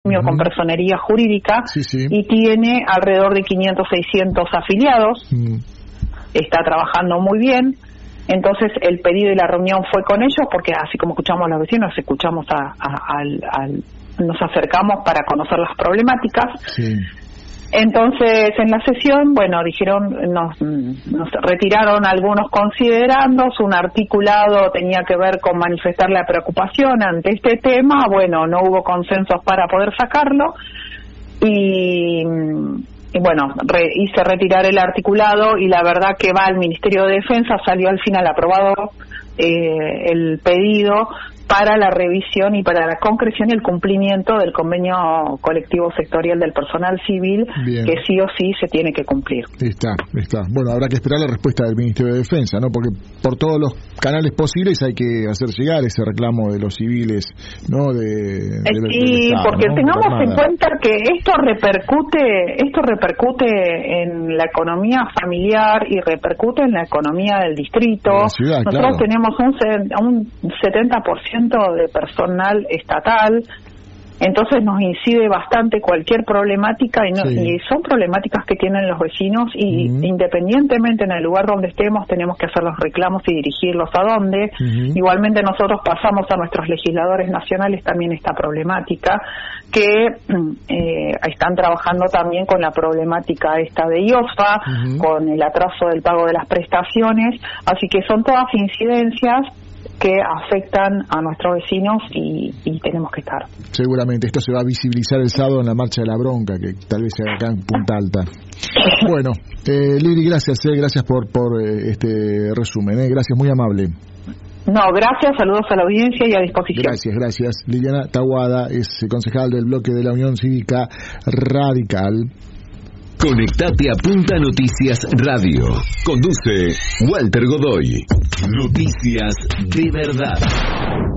con personería jurídica, y tiene alrededor de 500, 600 afiliados. Está trabajando muy bien. Entonces el pedido y la reunión fue con ellos, porque así como escuchamos a los vecinos, nos acercamos para conocer las problemáticas. Entonces en la sesión, nos retiraron algunos considerandos. Un articulado tenía que ver con manifestar la preocupación ante este tema. No hubo consensos para poder sacarlo, hice retirar el articulado, y la verdad que va al Ministerio de Defensa. Salió al final aprobado el pedido para la revisión y para la concreción y el cumplimiento del convenio colectivo sectorial del personal civil. Bien. Que sí o sí se tiene que cumplir. Está. Bueno, habrá que esperar la respuesta del Ministerio de Defensa, ¿no? Porque por todos los canales posibles hay que hacer llegar ese reclamo de los civiles, ¿no? Del Estado, porque ¿no? Tengamos en cuenta que esto repercute en la economía familiar y repercute en la economía del distrito. La ciudad, nosotros tenemos un 70% de personal estatal, entonces nos incide bastante cualquier problemática, y son problemáticas que tienen los vecinos, y independientemente en el lugar donde estemos tenemos que hacer los reclamos y dirigirlos a dónde. Igualmente nosotros pasamos a nuestros legisladores nacionales también esta problemática, que están trabajando también con la problemática esta de IOSFA, con el atraso del pago de las prestaciones, así que son todas incidencias que afectan a nuestros vecinos, y tenemos que estar. Seguramente esto se va a visibilizar el sábado en la Marcha de la Bronca, que tal vez sea acá en Punta Alta. Bueno, Lili, gracias por este resumen, gracias, muy amable. No, gracias, saludos a la audiencia y a disposición. Gracias. Liliana Taboada es concejal del bloque de la Unión Cívica Radical. Conectate a Punta Noticias Radio. Conduce Walter Godoy. Noticias de verdad.